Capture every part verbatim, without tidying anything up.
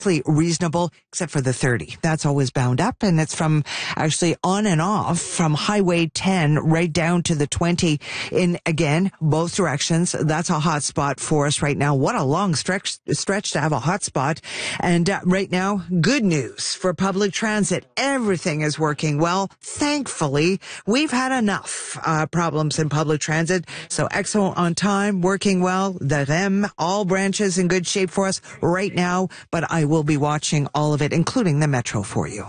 reasonable, except for the thirty. That's always bound up, and it's from actually on and off from Highway ten right down to the twenty in, again, both directions. That's a hot spot for us right now. What a long stretch stretch to have a hot spot. And uh, right now, good news for public transit. Everything is working well. Thankfully, we've had enough uh, problems in public transit. So X O on time, working well. The R E M, all branches in good shape for us right now. But I will be watching all of it, including the Metro, for you.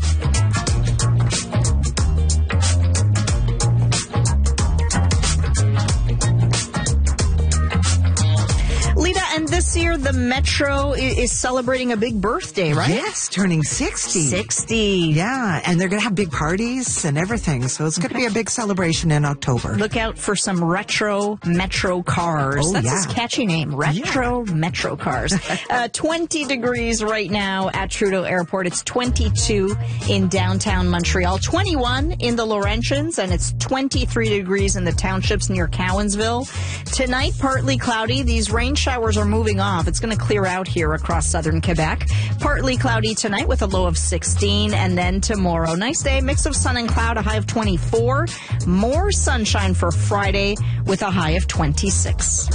Lita, and this year the Metro is celebrating a big birthday, right? Yes, turning sixty. sixty. Yeah, and they're going to have big parties and everything, so it's going to be a big celebration in October. Look out for some retro Metro cars. Oh, That's yeah. his catchy name, retro yeah. Metro cars. uh, twenty degrees right now at Trudeau Airport. It's twenty-two in downtown Montreal, twenty-one in the Laurentians, and it's twenty-three degrees in the townships near Cowansville. Tonight, partly cloudy. These rain showers are moving off. It's going to clear out here across southern Quebec. Partly cloudy tonight with a low of sixteen, and then tomorrow, nice day, mix of sun and cloud, a high of twenty-four. More sunshine for Friday with a high of twenty-six.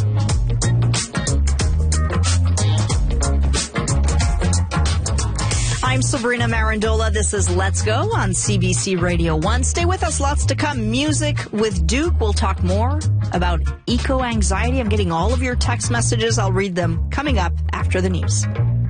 I'm Sabrina Marandola. This is Let's Go on C B C Radio one. Stay with us. Lots to come. Music with Duke. We'll talk more about eco-anxiety. I'm getting all of your text messages. I'll read them coming up after the news.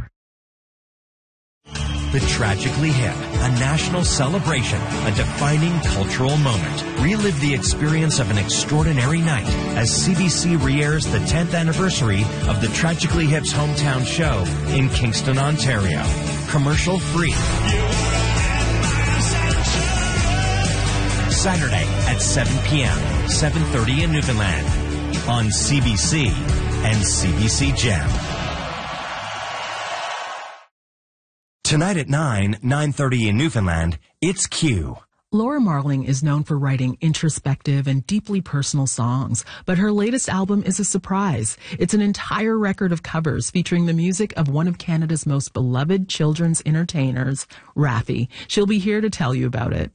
The Tragically Hip, a national celebration, a defining cultural moment. Relive the experience of an extraordinary night as C B C re-airs the tenth anniversary of the Tragically Hip's hometown show in Kingston, Ontario. Commercial free. Saturday at seven p.m., seven thirty in Newfoundland on C B C and C B C Gem. Tonight at nine, nine thirty in Newfoundland, it's Q. Laura Marling is known for writing introspective and deeply personal songs, but her latest album is a surprise. It's an entire record of covers featuring the music of one of Canada's most beloved children's entertainers, Raffi. She'll be here to tell you about it.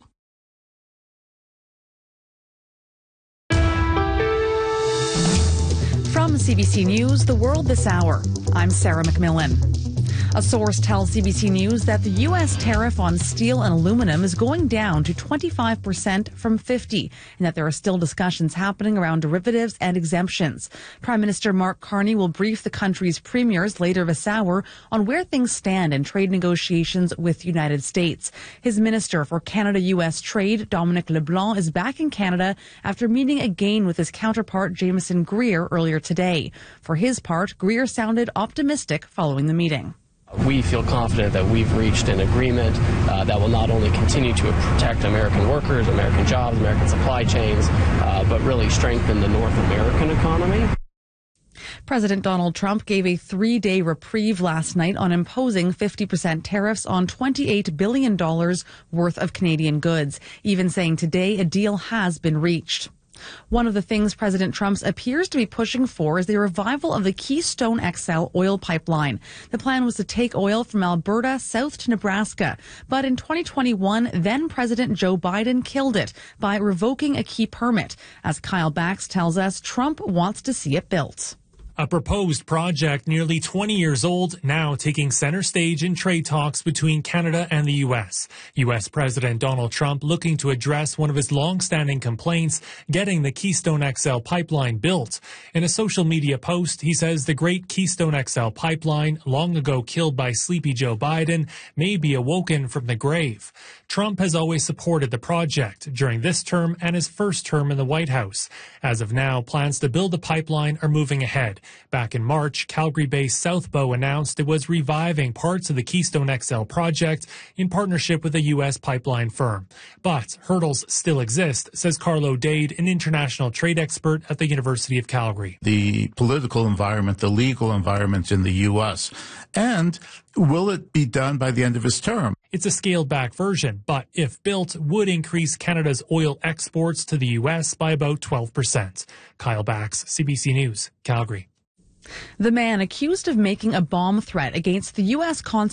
From C B C News, The World This Hour, I'm Sarah McMillan. A source tells C B C News that the U S tariff on steel and aluminum is going down to twenty-five percent from fifty, and that there are still discussions happening around derivatives and exemptions. Prime Minister Mark Carney will brief the country's premiers later this hour on where things stand in trade negotiations with the United States. His Minister for Canada-U S Trade, Dominic LeBlanc, is back in Canada after meeting again with his counterpart, Jameson Greer, earlier today. For his part, Greer sounded optimistic following the meeting. We feel confident that we've reached an agreement uh, that will not only continue to protect American workers, American jobs, American supply chains, uh, but really strengthen the North American economy. President Donald Trump gave a three-day reprieve last night on imposing fifty percent tariffs on twenty-eight billion dollars worth of Canadian goods, even saying today a deal has been reached. One of the things President Trump appears to be pushing for is the revival of the Keystone X L oil pipeline. The plan was to take oil from Alberta south to Nebraska. But in twenty twenty-one, then President Joe Biden killed it by revoking a key permit. As Kyle Bax tells us, Trump wants to see it built. A proposed project nearly twenty years old, now taking center stage in trade talks between Canada and the U S. U S. President Donald Trump looking to address one of his long-standing complaints, getting the Keystone X L pipeline built. In a social media post, he says the great Keystone X L pipeline, long ago killed by sleepy Joe Biden, may be awoken from the grave. Trump has always supported the project during this term and his first term in the White House. As of now, plans to build the pipeline are moving ahead. Back in March, Calgary-based Southbow announced it was reviving parts of the Keystone X L project in partnership with a U S pipeline firm. But hurdles still exist, says Carlo Dade, an international trade expert at the University of Calgary. The political environment, the legal environment in the U S, and will it be done by the end of his term? It's a scaled-back version, but if built, would increase Canada's oil exports to the U S by about twelve percent. Kyle Bax, C B C News, Calgary. The man accused of making a bomb threat against the U S consul